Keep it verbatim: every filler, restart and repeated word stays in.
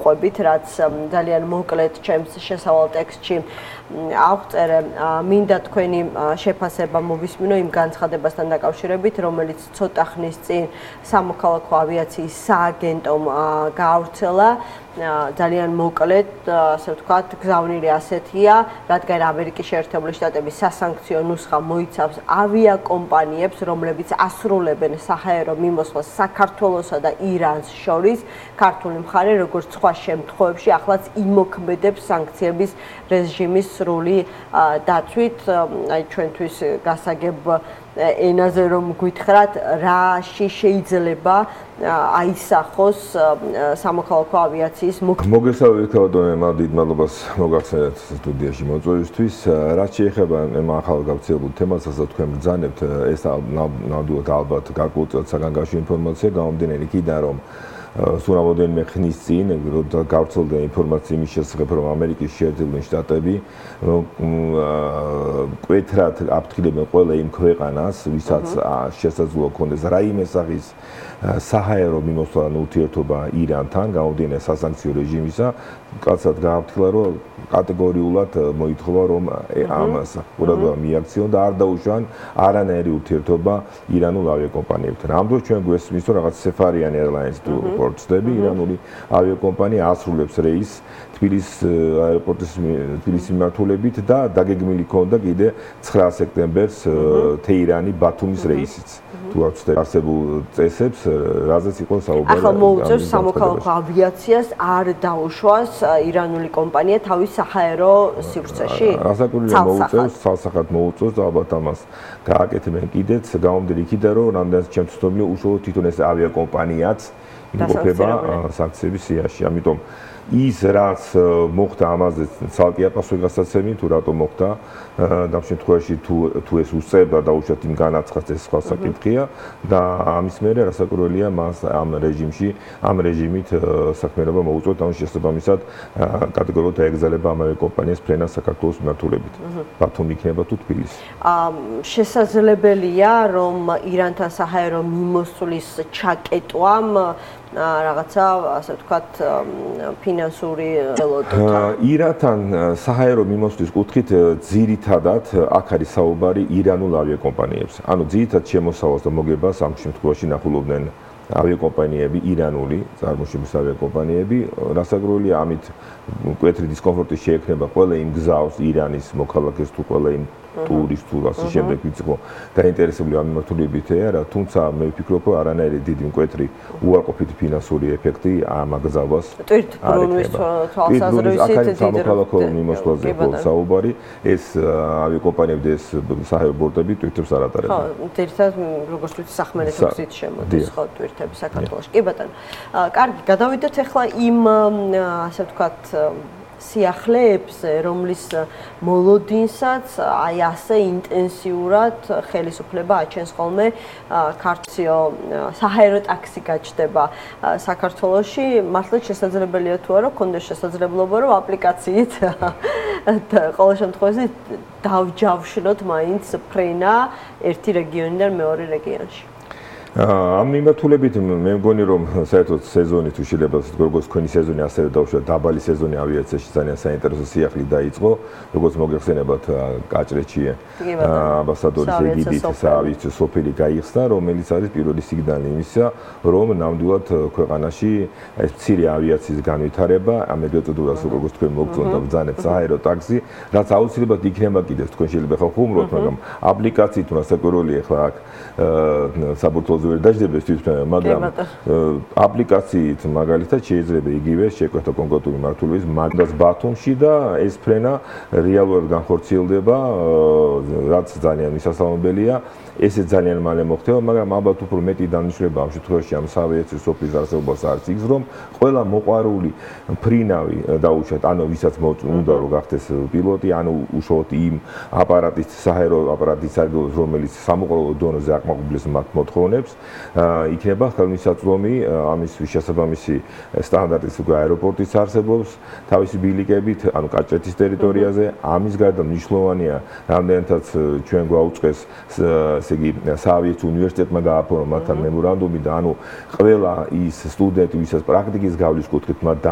მოვყვებით, რაც ძალიან მოკლედ ჩემს შესავალ ტექსტში აღწერე. მინდა თქვენი შეფასება მოვისმინო იმ განცხადებასთან დაკავშირებით, რომელიც ცოტა ხნის წინ სამოქალაქო ავიაციის სააგენტომ გაავრცელა. ძალიან მოკლედ, ასე ვთქვათ, გზავნილი ასეთია, რადგან ამერიკის შეერთებული შტატების სასანქციო ნუსხა მოიცავს ავიაკომპანიებს, რომლებიც ასრულებენ საჰაერო მიმოსვლას საქართველოსა და ირანს შორის, ქართული მხარე, როგორც სხვა შემთხვევებში, ახლაც იმოქმედებს სანქციების რეჟიმის სრული დაცვით. აი ჩვენთვის გასაგებ ენაზე რომ გითხრათ, რაში შეიძლება აისახოს სამოქალაქო ავიაციის მოგესალმებით ქალბატონო, დიდ მადლობას მოგახსენეთ სტუდიაში მოწვევისთვის. რაც შეეხება ამ ახალ გავრცელებულ თემას, რასაც თქვენ ბრძანებთ, ეს ნამდვილად ალბათ გარკვეულწილად საგანგაშო ინფორმაცია, გამომდინარე იქიდან, რომ სულ რამოდენიმე ხნის წინ გავრცელდა ინფორმაცია იმის შესახებ, რომ ამერიკის შეერთებული შტატები მკვეთრად აფრთხილებენ ყველა იმ ქვეყანას, ვისაც შესაძლოა ქონდეს რაიმე სახის საჰაერო მიმოსვლა ურთიერთობა ირანთან, გამომდინარე სასანქციო რეჟიმისა, კაცად გააფრთხილა, რომ კატეგორიულად მოითხოვა, რომ ამას ყურადღება მიაქციონ და არ დაუშვან არანაირი ურთიერთობა ირანულ ავიაკომპანიებთან. ამ დროს ჩვენ გვესმის, რომ რაღაც Safarian Airlines თუ პორტსტები, ირანული ავიაკომპანია ასრულებს რეისს თბილისის აეროპორტის თბილისის მიმართულებით და დაგეგმილი ქონდა კიდე ცხრა სექტემბერს თეირანი ბათუმის რეისიც. თუ აღწევთ არსებულ წესებს, რაზეც იყო საუბარი. ახლა მოუწევს სამოქალაქო ავიაციას არ დაუშვას ირანული კომპანია თავის საჰაერო სივრცეში? ასაკურია მოუწევს, ცალსახად მოუწევს და ალბათ ამას გააკეთებენ კიდეც, გამომდინარე იქიდან, რომ რამდენიც ჩემთვის ცნობილია, უშუალოდ თვითონ ეს ავიაკომპანიაც იმყოფება სანქციების სიაში. ამიტომ ის რაც მოხდა ამაზე ცალკე აპასუხი გასაცემი თუ რატომ მოხდა და ამ შემთხვევაში თუ თუ ეს უსწრებდა დაუშვათ იმ განაცხადს, ეს სხვა საკითხია და ამის მერე რასაკვირველია მას ამ რეჟიმში ამ რეჟიმით საქმიანობა მოუწევთ, ამის შესაბამისად კატეგორიულად აეგზალება ამ ავიაკომპანიას ფრენა საქართველოს მიმართულებით. ბათუმი იქნება თუ თბილისი. შესაძლებელია, რომ ირანთან საჰაერო მიმოსვლის ჩაკეტვამ რაღაცა, ასე ვთქვათ, ფინანსური ველოდოთა. ირანთან საჰაერო მიმოსვლის კუთხით ძირითადად აქ არის საუბარი ირანულ ავიაკომპანიებს. ანუ ძირითად შემოსავალს და მოგებას ამ შემთხვევაში ნახულობდნენ ავიაკომპანიები, ირანული წარმოშობის ავიაკომპანიები, რასაკვირველია, ამით მკვეთრი დისკომფორტი შეექმნება ყველა იმ გზავს, ირანის მოქალაქეს თუ ყველა იმ ტურისტ თუ ასე შემდეგ, ვინც იყო დაინტერესებული ამ მიმართულებით არა, თუმცა მე ვფიქრობ, რომ არანაირი დიდი მკვეთრი უარყოფითი ფინანსური ეფექტი ამ აგზავნას ტვირთბრუნვის თვალსაზრისით სამოქალაქო მიმოსვლაზე იყო საუბარი, ეს ავიაკომპანიები და ეს საჰაერო ბორტები ტვირთებს არ ატარებენ. ხო, ერთად როგორც ვიცი, სახმელეთო გზით შემოდის ხო ტვირთები საქართველოში. კი ბატონო. კარგი, გადავიდეთ ახლა იმ ასე ვთქვათ სიახლეებს, რომლის მოლოდინსაც აი ასე ინტენსიურად ხელისუფლება აჩენს ხოლმე ქართიო საჰაერო ტაქსი გაჩნდება საქართველოში. მართლაც შესაძლებელია თუ არა, ქონდეს შესაძლებლობა, რომ აპლიკაციით ყოველ შემთხვევაში დავჯავშნოთ მაინც ფრენა ერთი რეგიონიდან მეორე რეგიონში. ამ მიმართულებით მე მგონი რომ საერთოდ სეზონი თუ შეიძლება როგორც თქვენი სეზონი ასევე დავუშვათ დაბალი სეზონი ავიაციაში ძალიან საინტერესო სიახლე დაიწყო როგორც მოგეხსენებათ კაჭრეთში ამბასადორის ეგიდით საავიაციო სოფელი გაიხსნა რომელიც არის პირველი სიგნალი იმისა რომ ნამდვილად ქვეყანაში ეს მცირე ავიაციის განვითარება ამ მეთოდურას როგორც თქვენ მოგწონთ და ბრძანებთ საჰაერო ტაქსი რაც აუცილებლად იქნება კიდევ თქვენ შეიძლება ხო ხუმრობთ მაგრამ აპლიკაციით რასაკვირველია ახლა აქ საბურთალო ვერ დაждდება ეს თვითონ, მაგრამ აპლიკაციით მაგალითად შეიძლება იგივე შეკვეთა კონკრეტული მართულობის მაგდას ბათუმში და ეს ფრენა რეალურად განხორციელდება, რაც ძალიან მისასალმებელია. ესე ძალიან მალე მოხდება, მაგრამ ალბათ უფრო მეტი დანიშნულება ამ შემთხვევაში ამ საავიაციო სოფლის არსებობას არის ის, რომ ყველა მოყვარული ფრინავი დაუშვათ, ანუ ვისაც უნდა რომ გახდეს პილოტი, ანუ უშუალოდ იმ აპარატის საჰაერო აპარატის სარგებლობს, რომელიც სამოყვარულო დონეზე აკმაყოფილებს მათ მოთხოვნებს, იქნება ხელმისაწვდომი ამის შესაბამისი სტანდარტის უკვე აეროპორტის არსებობს, თავისი ბილიკებით, ანუ კაჭრეთის ტერიტორიაზე, ამის გარდა მნიშვნელოვანია რამდენადაც ჩვენ გვაუწყეს ესე იგი საავიაციო უნივერსიტეტმა გააფორმა მათთან მემორანდუმი და ანუ ყველა ის სტუდენტი, ვისაც პრაქტიკის გავლის კუთხით მათ